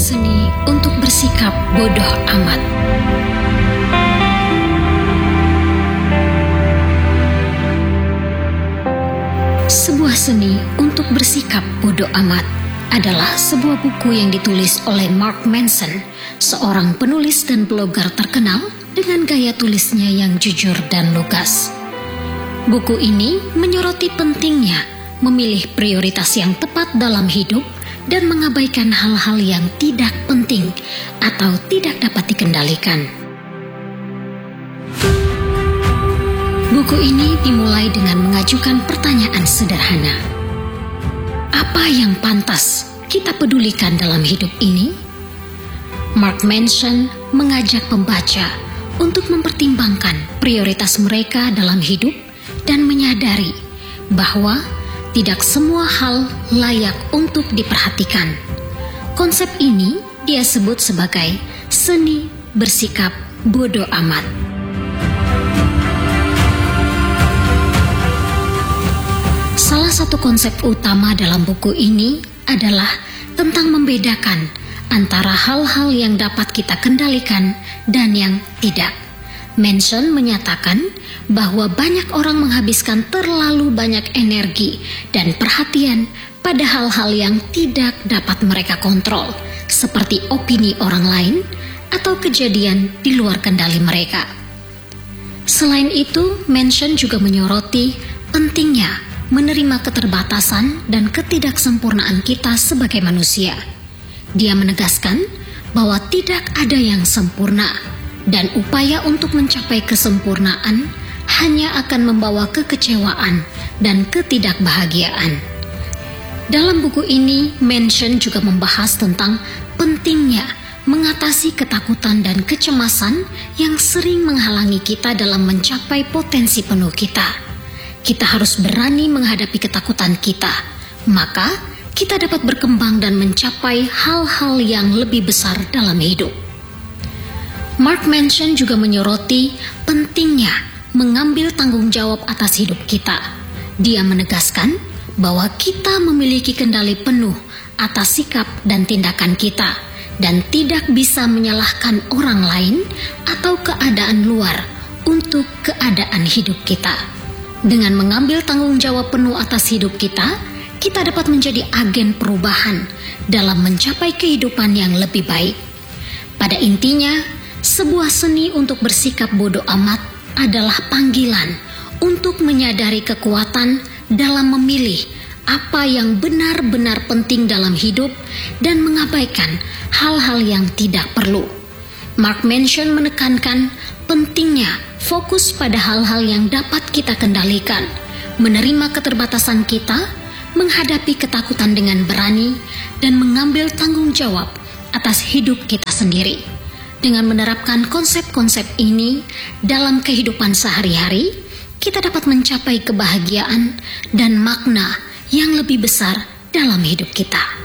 seni untuk bersikap bodoh amat. Sebuah seni untuk bersikap bodoh amat adalah sebuah buku yang ditulis oleh Mark Manson, seorang penulis dan blogger terkenal dengan gaya tulisnya yang jujur dan lugas. Buku ini menyoroti pentingnya memilih prioritas yang tepat dalam hidup dan mengabaikan hal-hal yang tidak penting atau tidak dapat dikendalikan. Buku ini dimulai dengan mengajukan pertanyaan sederhana. Apa yang pantas kita pedulikan dalam hidup ini? Mark Manson mengajak pembaca untuk mempertimbangkan prioritas mereka dalam hidup dan menyadari bahwa tidak semua hal layak untuk diperhatikan. Konsep ini dia sebut sebagai seni bersikap bodoh amat. Salah satu konsep utama dalam buku ini adalah tentang membedakan antara hal-hal yang dapat kita kendalikan dan yang tidak. Manson menyatakan bahwa banyak orang menghabiskan terlalu banyak energi dan perhatian pada hal-hal yang tidak dapat mereka kontrol, seperti opini orang lain atau kejadian di luar kendali mereka. Selain itu, Manson juga menyoroti pentingnya menerima keterbatasan dan ketidaksempurnaan kita sebagai manusia. Dia menegaskan bahwa tidak ada yang sempurna, dan upaya untuk mencapai kesempurnaan hanya akan membawa kekecewaan dan ketidakbahagiaan. Dalam buku ini, Manson juga membahas tentang pentingnya mengatasi ketakutan dan kecemasan yang sering menghalangi kita dalam mencapai potensi penuh kita. Kita harus berani menghadapi ketakutan kita, maka kita dapat berkembang dan mencapai hal-hal yang lebih besar dalam hidup. Mark Manson juga menyoroti pentingnya mengambil tanggung jawab atas hidup kita. Dia menegaskan bahwa kita memiliki kendali penuh atas sikap dan tindakan kita dan tidak bisa menyalahkan orang lain atau keadaan luar untuk keadaan hidup kita. Dengan mengambil tanggung jawab penuh atas hidup kita, kita dapat menjadi agen perubahan dalam mencapai kehidupan yang lebih baik. Pada intinya, sebuah seni untuk bersikap bodoh amat adalah panggilan untuk menyadari kekuatan dalam memilih apa yang benar-benar penting dalam hidup dan mengabaikan hal-hal yang tidak perlu. Mark Manson menekankan pentingnya fokus pada hal-hal yang dapat kita kendalikan, menerima keterbatasan kita, menghadapi ketakutan dengan berani, dan mengambil tanggung jawab atas hidup kita sendiri. Dengan menerapkan konsep-konsep ini dalam kehidupan sehari-hari, kita dapat mencapai kebahagiaan dan makna yang lebih besar dalam hidup kita.